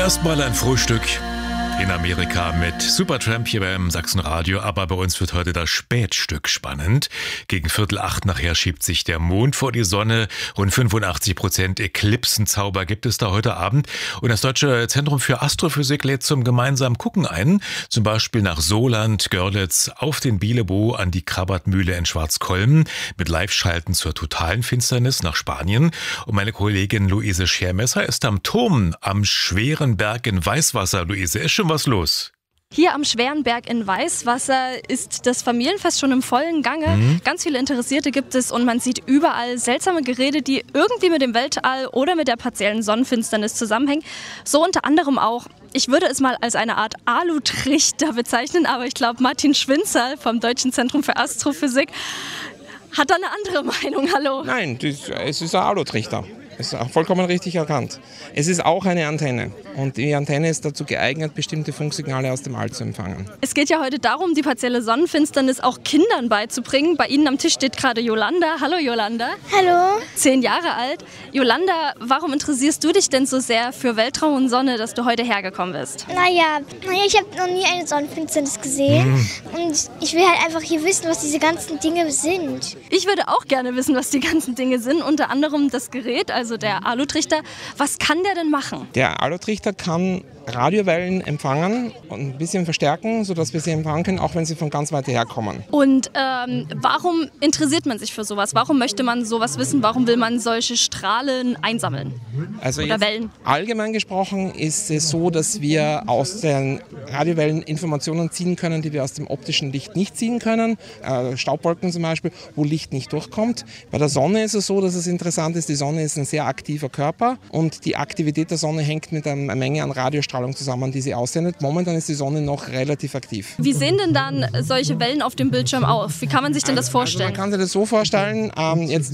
Erstmal ein Frühstück in Amerika mit Supertramp hier beim Sachsenradio, aber bei uns wird heute das Spätstück spannend. Gegen 7:15 nachher schiebt sich der Mond vor die Sonne. Rund 85% Eklipsenzauber gibt es da heute Abend. Und das Deutsche Zentrum für Astrophysik lädt zum gemeinsamen Gucken ein. Zum Beispiel nach Soland, Görlitz, auf den Bielebo, an die Krabbertmühle in Schwarzkolmen. Mit Live-Schalten zur totalen Finsternis nach Spanien. Und meine Kollegin Luise Schermesser ist am Turm am schweren Berg in Weißwasser. Luise, ist schon was los? Hier am schweren Berg in Weißwasser ist das Familienfest schon im vollen Gange. Ganz viele Interessierte gibt es und man sieht überall seltsame Geräte, die irgendwie mit dem Weltall oder mit der partiellen Sonnenfinsternis zusammenhängen. So unter anderem auch, ich würde es mal als eine Art Alutrichter bezeichnen, aber ich glaube Martin Schwinzerl vom Deutschen Zentrum für Astrophysik hat da eine andere Meinung. Hallo. Nein, es ist ein Alutrichter. Das ist vollkommen richtig erkannt. Es ist auch eine Antenne und die Antenne ist dazu geeignet, bestimmte Funksignale aus dem All zu empfangen. Es geht ja heute darum, die partielle Sonnenfinsternis auch Kindern beizubringen. Bei Ihnen am Tisch steht gerade Jolanda. Hallo Jolanda. Hallo. 10 Jahre alt. Jolanda, warum interessierst du dich denn so sehr für Weltraum und Sonne, dass du heute hergekommen bist? Naja, ich habe noch nie eine Sonnenfinsternis gesehen und ich will halt einfach hier wissen, was diese ganzen Dinge sind. Ich würde auch gerne wissen, was die ganzen Dinge sind, unter anderem das Gerät, also der Alutrichter. Was kann der denn machen? Der Alutrichter kann Radiowellen empfangen und ein bisschen verstärken, sodass wir sie empfangen können, auch wenn sie von ganz weit herkommen. Und warum interessiert man sich für sowas? Warum möchte man sowas wissen? Warum will man solche Strahlen einsammeln? Also oder Wellen? Allgemein gesprochen ist es so, dass wir aus den Radiowellen Informationen ziehen können, die wir aus dem optischen Licht nicht ziehen können. Staubwolken zum Beispiel, wo Licht nicht durchkommt. Bei der Sonne ist es so, dass es interessant ist, die Sonne ist ein sehr aktiver Körper und die Aktivität der Sonne hängt mit einer Menge an Radiostrahlung zusammen, die sie aussendet. Momentan ist die Sonne noch relativ aktiv. Wie sehen denn dann solche Wellen auf dem Bildschirm aus? Wie kann man sich denn das vorstellen? Also man kann sich das so vorstellen, jetzt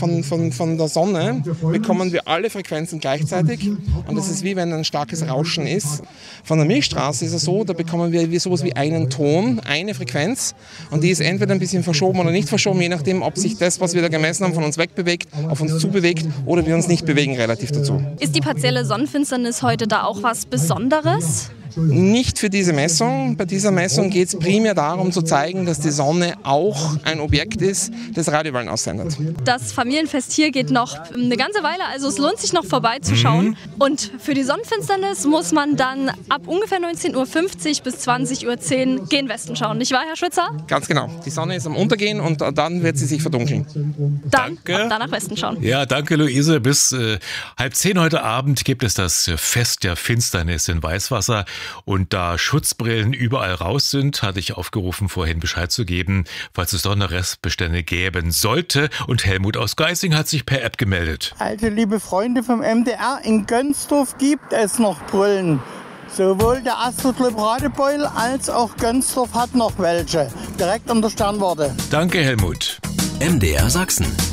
von der Sonne bekommen wir alle Frequenzen gleichzeitig und das ist wie wenn ein starkes Rauschen ist. Von der Milchstraße ist es so, da bekommen wir sowas wie einen Ton, eine Frequenz und die ist entweder ein bisschen verschoben oder nicht verschoben, je nachdem, ob sich das, was wir da gemessen haben, von uns wegbewegt, auf uns zubewegt oder wir uns nicht bewegen relativ dazu. Ist die partielle Sonnenfinsternis heute da auch was Besonderes? Nicht für diese Messung. Bei dieser Messung geht es primär darum zu zeigen, dass die Sonne auch ein Objekt ist, das Radiowellen aussendet. Das Familienfest hier geht noch eine ganze Weile, also es lohnt sich noch vorbeizuschauen. Und für die Sonnenfinsternis muss man dann ab ungefähr 19:50 Uhr bis 20:10 Uhr gen Westen schauen. Nicht wahr, Herr Schwitzer? Ganz genau. Die Sonne ist am Untergehen und dann wird sie sich verdunkeln. Dann nach Westen schauen. Ja, danke Luise. Bis 9:30 heute Abend gibt es das Fest der Finsternis in Weißwasser. Und da Schutzbrillen überall raus sind, hatte ich aufgerufen, vorhin Bescheid zu geben, falls es doch noch Restbestände geben sollte. Und Helmut aus Geising hat sich per App gemeldet. Also liebe Freunde vom MDR, in Gönsdorf gibt es noch Brillen. Sowohl der Astroclub Radebeul als auch Gönsdorf hat noch welche. Direkt an der Sternwarte. Danke Helmut. MDR Sachsen.